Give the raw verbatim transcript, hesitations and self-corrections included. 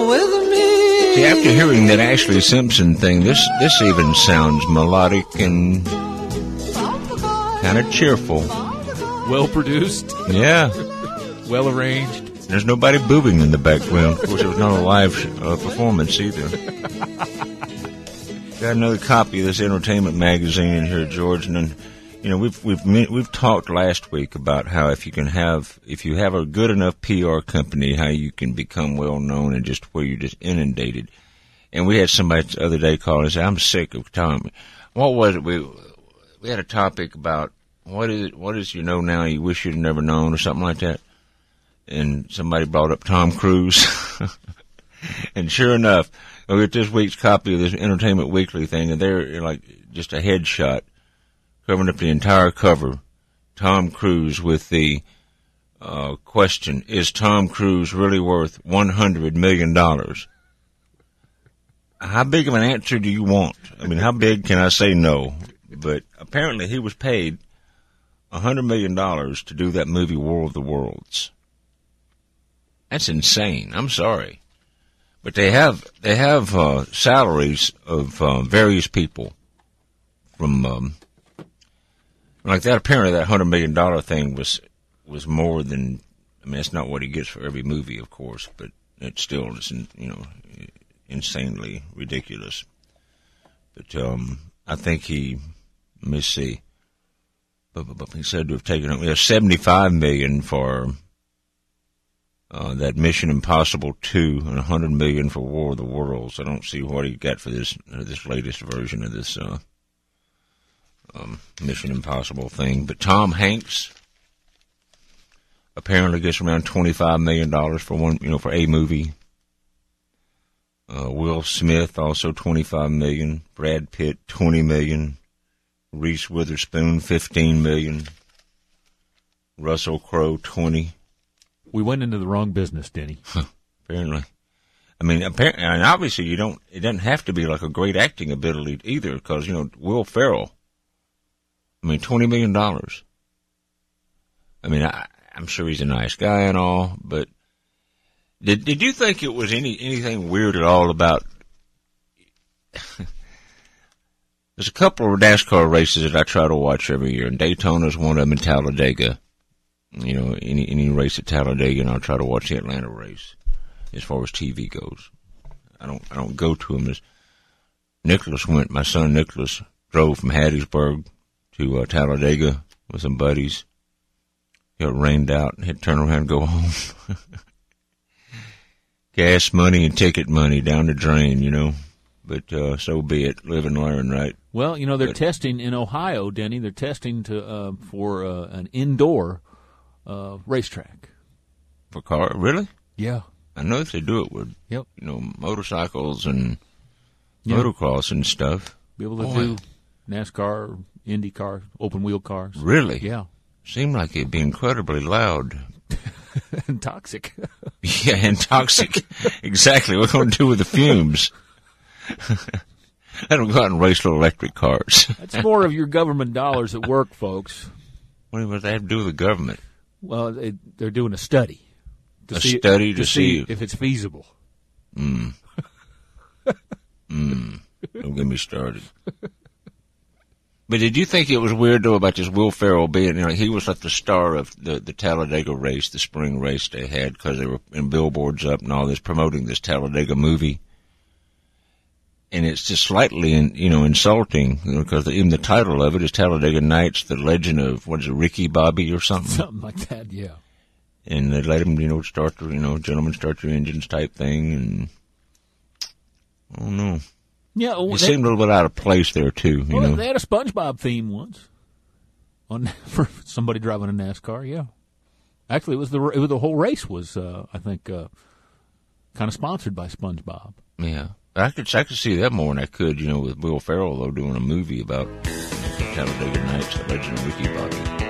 with me. See, after hearing that Ashley Simpson thing, this this even sounds melodic and kind of cheerful. Well produced. Yeah. Well arranged. There's nobody boobing in the background. Of course, it was not a live uh, performance either. Got another copy of this entertainment magazine in here, George, and then, you know, we've we've we've talked last week about how if you can have if you have a good enough P R company, how you can become well known and just where you're just inundated. And we had somebody the other day call and say, "I'm sick of Tom." What was it? We we had a topic about what is it? What is you know now you wish you'd never known or something like that. And somebody brought up Tom Cruise. And sure enough, we get this week's copy of this Entertainment Weekly thing, and they're like just a headshot covering up the entire cover. Tom Cruise with the uh, question, is Tom Cruise really worth one hundred million dollars? How big of an answer do you want? I mean, how big can I say no? But apparently he was paid one hundred million dollars to do that movie War of the Worlds. That's insane. I'm sorry. But they have they have uh, salaries of uh, various people from, um, like that. Apparently that one hundred million dollars thing was was more than, I mean, that's not what he gets for every movie, of course, but it still is, you know, insanely ridiculous. But um, I think he, let me see, but, but, but he said to have taken we have seventy-five million dollars for Uh, that Mission Impossible two and one hundred million dollars for War of the Worlds. I don't see what he got for this uh, this latest version of this uh, um, Mission Impossible thing. But Tom Hanks apparently gets around twenty-five million dollars for one, you know, for a movie. Uh, Will Smith also twenty-five million dollars. Brad Pitt twenty million dollars. Reese Witherspoon fifteen million dollars. Russell Crowe twenty million dollars. We went into the wrong business, Denny. Apparently. I mean, apparently, and obviously you don't, it doesn't have to be like a great acting ability either, because, you know, Will Ferrell, I mean, twenty million dollars. I mean, I, I'm sure he's a nice guy and all, but did did you think it was any anything weird at all about, there's a couple of NASCAR races that I try to watch every year, and Daytona's one of them, in Talladega. You know, any any race at Talladega, and I'll try to watch the Atlanta race. As far as T V goes, I don't I don't go to them. As Nicholas went, my son Nicholas drove from Hattiesburg to uh, Talladega with some buddies. Got rained out and had to turn around and go home. Gas money and ticket money down the drain, you know. But uh, so be it. Live and learn, right? Well, you know, they're but, testing in Ohio, Denny. They're testing to uh, for uh, an indoor Uh, racetrack. For car, really? Yeah. I know if they do it with, yep. you know, motorcycles and yep. motocross and stuff. Be able to Boy. do NASCAR, Indy cars, open wheel cars. Really? Yeah. Seemed like it'd be incredibly loud. And toxic. Yeah, and toxic. Exactly. What are we going to do with the fumes? I don't go out and race little electric cars. That's more of your government dollars at work, folks. What does that have to do with the government? Well, they, they're doing a study. To A see, study to, to see, see if it's feasible. Mm. mm. Don't get me started. But did you think it was weird, though, about this Will Ferrell being, you know, he was like the star of the, the Talladega race, the spring race they had, because they were in billboards up and all this, promoting this Talladega movie. And it's just slightly, in, you know, insulting, you know, because the, even the title of it is Talladega Nights, the legend of, what is it, Ricky Bobby or something? Something like that, yeah. And they let him, you know, start the, you know, gentlemen start your engines type thing, and I don't know. Yeah, well, it they, seemed a little bit out of place there too. You well, know, they had a SpongeBob theme once on for somebody driving a NASCAR. Yeah, actually, it was the it was the whole race was uh, I think uh, kind of sponsored by SpongeBob. Yeah, I could I could see that more than I could, you know, with Will Ferrell though doing a movie about Talladega Nights, the legend of Ricky Bobby.